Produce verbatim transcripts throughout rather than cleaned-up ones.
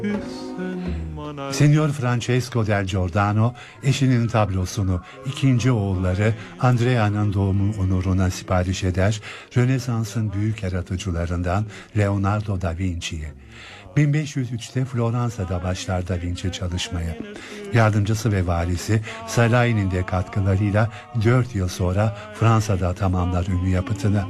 Signor Francesco del Giordano, eşinin tablosunu ikinci oğulları Andrea'nın doğumu onuruna sipariş eder, Rönesans'ın büyük yaratıcılarından Leonardo da Vinci'ye. bin beş yüz üçte Floransa'da başlar Da Vinci çalışmaya. Yardımcısı ve varisi Salai'nin de katkılarıyla dört yıl sonra Fransa'da tamamlar ünlü yapıtını.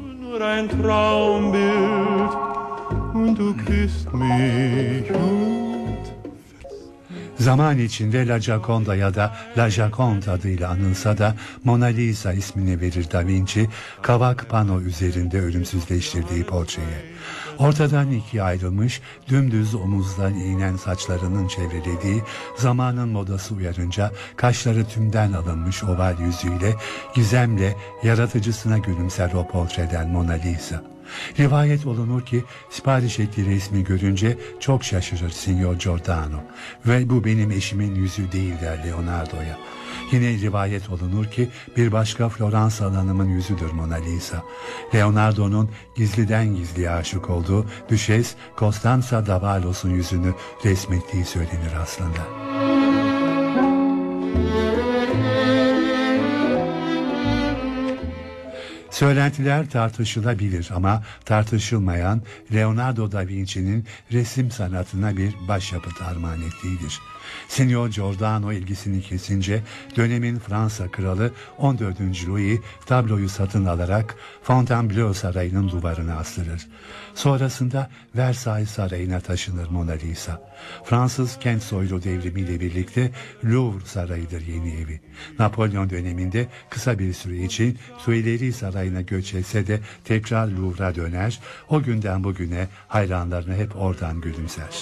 Zaman içinde La Gioconda ya da La Gioconda adıyla anılsa da Mona Lisa ismini verir Da Vinci, kavak pano üzerinde ölümsüzleştirdiği portreye. Ortadan ikiye ayrılmış, dümdüz omuzdan inen saçlarının çevrelediği, zamanın modası uyarınca kaşları tümden alınmış oval yüzüyle, gizemle yaratıcısına gülümser o portreden Mona Lisa. Rivayet olunur ki sipariş ettiği resmi görünce çok şaşırır Signor Giordano ve bu benim eşimin yüzü değil der Leonardo'ya. Yine rivayet olunur ki bir başka Floransalı hanımın yüzüdür Mona Lisa. Leonardo'nun gizliden gizliye aşık olduğu Düşes Costanza d'Avalos'un yüzünü resmettiği söylenir aslında. Söylentiler tartışılabilir ama tartışılmayan Leonardo da Vinci'nin resim sanatına bir başyapıt armağan ettiğidir. Signor Giordano ilgisini kesince dönemin Fransa kralı on dördüncü Louis tabloyu satın alarak Fontainebleau Sarayı'nın duvarına astırır. Sonrasında Versailles Sarayı'na taşınır Mona Lisa. Fransız kent soylu devrimiyle birlikte Louvre Sarayı'dır yeni evi. Napolyon döneminde kısa bir süre için Tuileries Sarayı'na göç etse de tekrar Louvre'a döner. O günden bugüne hayranlarını hep oradan gülümser.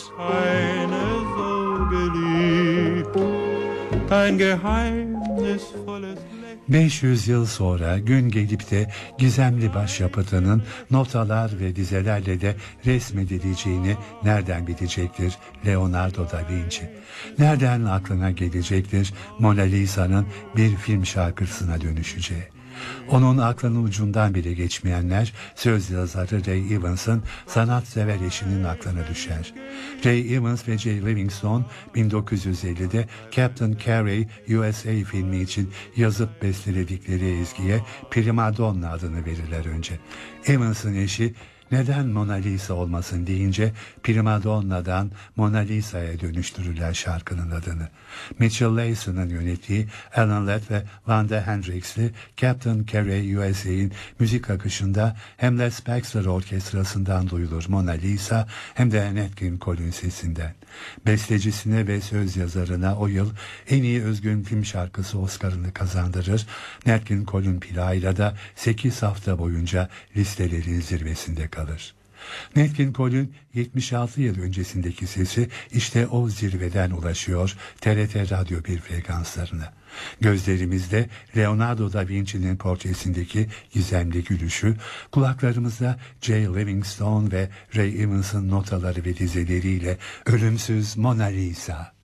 beş yüz yıl sonra gün gelip de gizemli başyapıtının notalar ve dizelerle de resmedileceğini nereden bilecektir Leonardo da Vinci? Nereden aklına gelecektir Mona Lisa'nın bir film şarkısına dönüşeceği? Onun aklının ucundan bile geçmeyenler söz yazarı Ray Evans'ın sanatsever eşinin aklına düşer. Ray Evans ve Jay Livingston bin dokuz yüz ellide Captain Carey U S A filmi için yazıp besteledikleri ezgiye Primadonna adını verirler önce. Evans'ın eşi neden Mona Lisa olmasın deyince Primadonna'dan Mona Lisa'ya dönüştürürler şarkının adını. Mitchell Leyson'ın yönettiği Alan Ladd ve Wanda Hendrix'li Captain Carey U S A'in müzik akışında hem Les Baxter Orkestrası'ndan duyulur Mona Lisa hem de Nat King Cole sesinden. Bestecisine ve söz yazarına o yıl en iyi özgün film şarkısı Oscar'ını kazandırır. Nat King Cole'un plağıyla da sekiz hafta boyunca listelerin zirvesinde kalır. Nat King Cole'un yetmiş altı yıl öncesindeki sesi işte o zirveden ulaşıyor T R T Radyo bir frekanslarına. Gözlerimizde Leonardo da Vinci'nin portresindeki gizemli gülüşü, kulaklarımızda Jay Livingston ve Ray Evans'ın notaları ve dizeleriyle ölümsüz Mona Lisa.